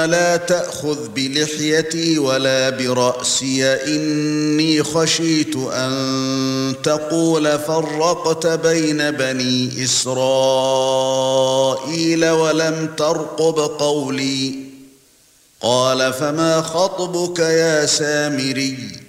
لا تأخذ بلحيتي ولا برأسي إني خشيت أن تقول فرقت بين بني إسرائيل ولم ترقب قولي قال فما خطبك يا سامري